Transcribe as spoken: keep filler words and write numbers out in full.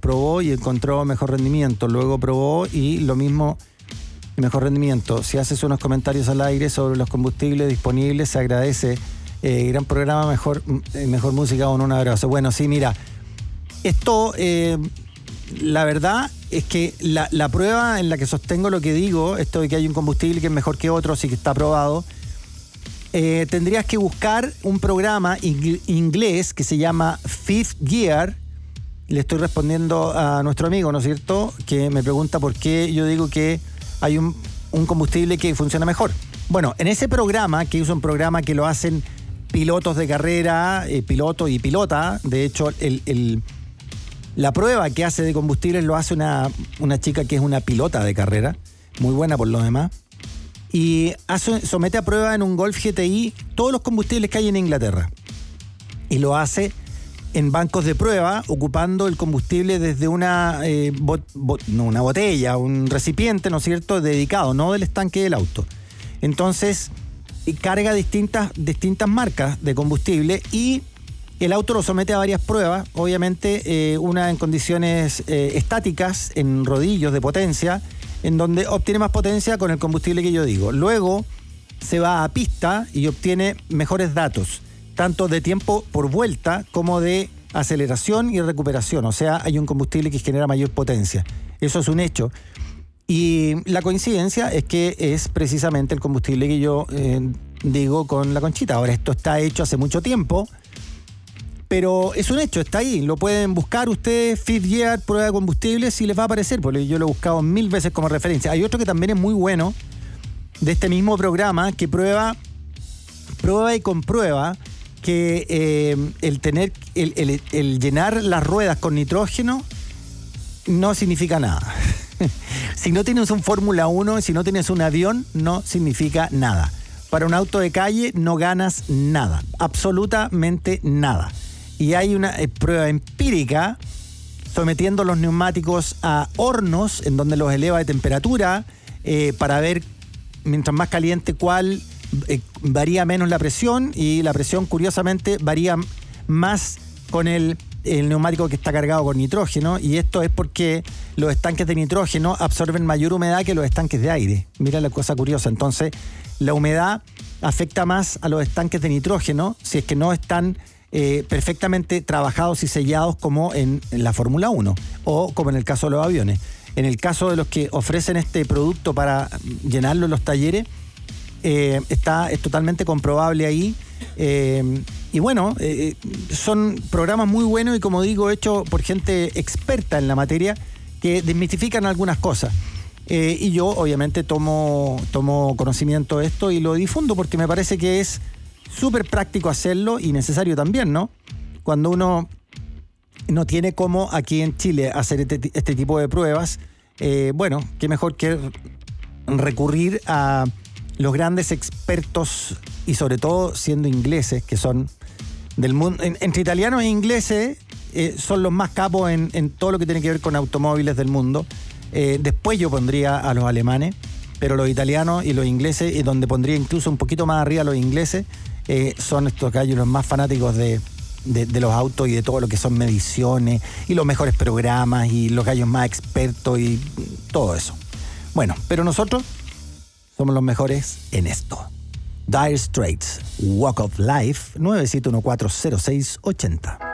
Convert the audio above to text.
probó y encontró mejor rendimiento. Luego probó y lo mismo, mejor rendimiento. Si haces unos comentarios al aire sobre los combustibles disponibles, se agradece. Eh, gran programa, mejor, mejor música, con un abrazo. Bueno, sí, mira, esto, eh, la verdad es que la, la prueba en la que sostengo lo que digo, esto de que hay un combustible que es mejor que otro, sí que está probado, eh, tendrías que buscar un programa ing- inglés que se llama Fifth Gear. Le estoy respondiendo a nuestro amigo, ¿no es cierto?, que me pregunta por qué yo digo que hay un, un combustible que funciona mejor. Bueno, en ese programa, que es un programa que lo hacen pilotos de carrera, eh, piloto y pilota, de hecho, el, el, la prueba que hace de combustibles lo hace una, una chica que es una pilota de carrera, muy buena por lo demás, y hace, somete a prueba en un Golf G T I todos los combustibles que hay en Inglaterra. Y lo hace en bancos de prueba, ocupando el combustible desde una, eh, bot, bot, no, una botella, un recipiente, ¿no es cierto?, dedicado, no del estanque del auto. Entonces, carga distintas, distintas marcas de combustible y el auto lo somete a varias pruebas, obviamente eh, una en condiciones eh, estáticas, en rodillos de potencia, en donde obtiene más potencia con el combustible que yo digo. Luego se va a pista y obtiene mejores datos, tanto de tiempo por vuelta como de aceleración y recuperación. O sea, hay un combustible que genera mayor potencia. Eso es un hecho. Y la coincidencia es que es precisamente el combustible que yo eh, digo con la Conchita. Ahora, esto está hecho hace mucho tiempo, pero es un hecho, está ahí. Lo pueden buscar ustedes, Fifth Gear, prueba de combustibles, y les va a aparecer, porque yo lo he buscado mil veces como referencia. Hay otro que también es muy bueno, de este mismo programa, que prueba, prueba y comprueba que eh, el tener, el, el, el llenar las ruedas con nitrógeno no significa nada. Si no tienes un Fórmula uno, si no tienes un avión, no significa nada. Para un auto de calle no ganas nada, absolutamente nada. Y hay una eh, prueba empírica sometiendo los neumáticos a hornos en donde los eleva de temperatura eh, para ver, mientras más caliente, cuál eh, varía menos la presión, y la presión, curiosamente, varía más con el el neumático que está cargado con nitrógeno, y esto es porque los estanques de nitrógeno absorben mayor humedad que los estanques de aire. Mira la cosa curiosa. Entonces, la humedad afecta más a los estanques de nitrógeno si es que no están eh, perfectamente trabajados y sellados como en, en la Fórmula uno o como en el caso de los aviones. En el caso de los que ofrecen este producto para llenarlo en los talleres, eh, está, es totalmente comprobable ahí. Eh, y bueno, eh, son programas muy buenos y, como digo, hechos por gente experta en la materia que desmitifican algunas cosas. Eh, y yo, obviamente, tomo, tomo conocimiento de esto y lo difundo porque me parece que es súper práctico hacerlo y necesario también, ¿no? Cuando uno no tiene cómo aquí en Chile hacer este, este tipo de pruebas, eh, bueno, qué mejor que recurrir a los grandes expertos, y sobre todo siendo ingleses, que son del mundo, en, entre italianos e ingleses, eh, son los más capos en, en todo lo que tiene que ver con automóviles del mundo. Eh, después yo pondría a los alemanes, pero los italianos y los ingleses, y donde pondría incluso un poquito más arriba a los ingleses, eh, son estos gallos los más fanáticos de, de, de los autos y de todo lo que son mediciones y los mejores programas y los gallos más expertos y todo eso. Bueno, pero nosotros somos los mejores en esto. Dire Straits, Walk of Life, nueve siete uno cuatro cero seis ocho cero.